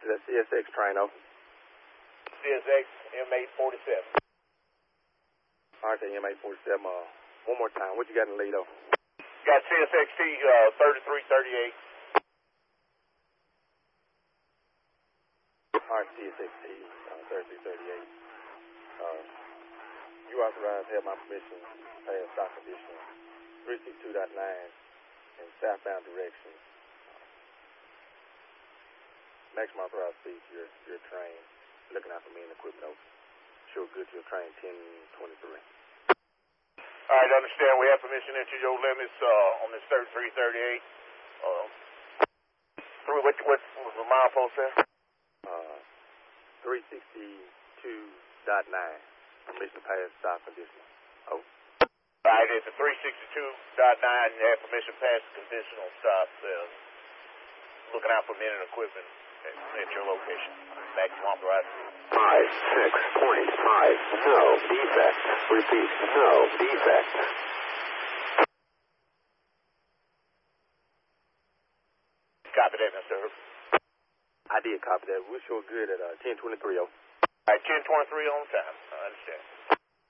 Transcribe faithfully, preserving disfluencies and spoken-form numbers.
to that C S X train, over. C S X M eight forty-seven. All right, M eight forty-seven, uh, one more time. What you got in the lead, over? Got C S X T uh, thirty-three thirty-eight. All right, C S X T uh, thirty-three thirty-eight. Uh, you authorized to have my permission to pass stock condition three sixty-two point nine in southbound direction. Maximum authorized speed to your, your train. Looking out for me and equipment, over. Sure good to your train ten twenty-three. All right, understand. We have permission into your limits uh, on this thirty-three thirty-eight. Uh, three, what, what was the milepost there? Uh, three sixty-two point nine. Permission to pass stop conditional. Oh. All right, it's a three sixty-two point nine. You have permission to pass conditional stop. Uh, looking out for men and equipment at, at your location. Maximum authorized speed. Five, six point five, no defect. Repeat, no defect. Copy that, Mister Herb. I did copy that. We're sure good at uh, ten twenty-three, oh. All right, ten twenty-three on time. I understand.